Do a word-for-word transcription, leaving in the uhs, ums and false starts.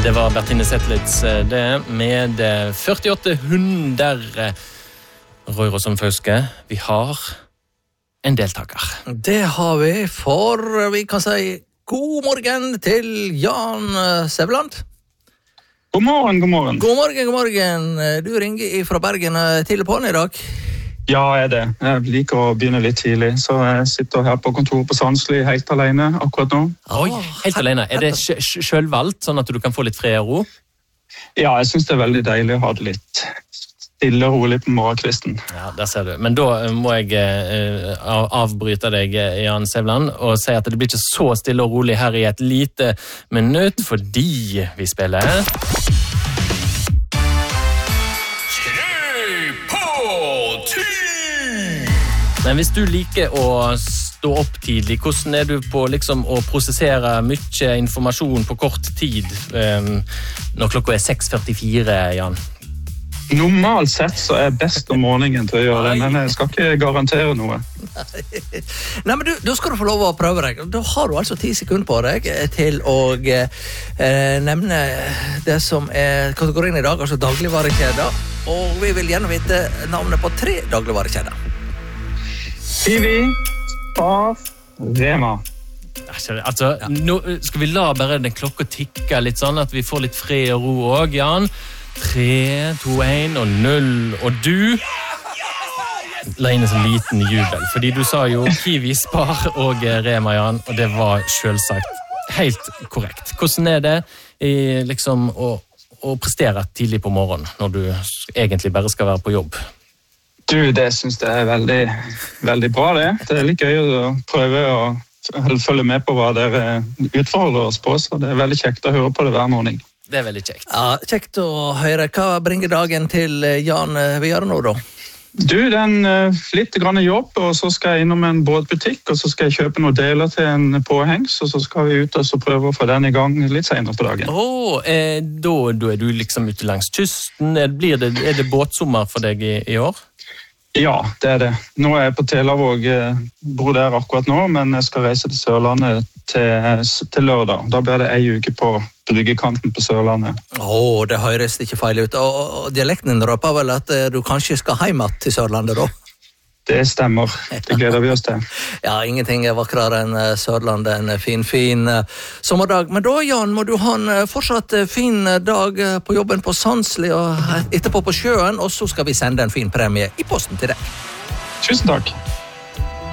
Det var Bertine Zetlitz det med førtiåtte hunder. Roy Rosson Fauske, vi har en deltaker. Det har vi, for vi kan si god morgen til Jan Sæveland. God morgen, god morgen. God morgen, god morgen. Du ringer fra Bergen tidlig på den i dag. Ja, jeg er det. Jeg liker å begynne litt tidlig, så jeg sitter her på kontoret på Sandsli helt alene akkurat nå. Oi, helt alene. Er det selvvalgt, sånn at du kan få litt fred og ro? Ja, jeg synes det er veldig deilig å ha det litt stille og rolig på morgenkvisten. Ja, der ser du. Men da må jeg uh, avbryte deg, Jan Sæveland, og si at det blir ikke så stille og rolig her i et lite minutt, fordi vi spiller... Men hvis du liker å stå opp tidlig, hvordan er du på liksom, å prosessere mye informasjon på kort tid um, når klokka er seks førtifire, Jan? Normalt sett så er jeg best om morgenen til å gjøre det, men jeg skal ikke garantere noe. Nei, men du, da skal du få lov å prøve deg. Da har du altså ti sekunder på deg til å eh, nevne det som er kategorien i dag, altså dagligvarekjeder. Og vi vil gjerne vite navnet på tre dagligvarekjeder. Kiwi, Spar, Rema. Altså, ja. Nå skal vi la bare den klokka tikke litt sånn at vi får litt fred og ro også, Jan. Tre, to, en og null. Og du la inn en sånn liten jubel, fordi du sa jo Kiwi, Spar og Rema, Jan, og det var selvsagt helt korrekt. Hvordan er det i, liksom, å, å prestere tidlig på morgenen når du egentlig bare skal være på jobb? Du, det synes jeg er veldig, veldig bra det. Det er litt gøy å prøve å følge med på hva dere utfordrer oss på, så det er veldig kjekt å høre på det hver morgen. Det er veldig kjekt. Ja, kjekt å høre. Hva bringer dagen til Jan videre nå da? Du, det er en litt grann jobb, og så skal jeg innom en båtbutikk, og så skal jeg kjøpe noen deler til en påhengs, og så skal vi ut og prøve å få den i gang litt senere på dagen. Åh, eh, da, da er du liksom ute langs kysten. Blir det, er det båtsommer for deg i, i år? Ja, det er det. Nå er jeg på Telavåg, bor der akkurat nå, men jeg skal reise til Sørlandet til, til lørdag. Da blir det en uke på bryggekanten på Sørlandet. Åh, det høres ikke feil ut. Og, og dialekten røper vel at du kanskje skal hjem til Sørlandet da? Det stemmer. Det gleder vi oss til. Ja, ingenting er vakrere enn Sørlandet, en fin, fin sommerdag. Men da, Jan, må du ha en fortsatt fin dag på jobben på Sandsli og etterpå på sjøen, og så skal vi sende en fin premie i posten til deg. Tusen takk.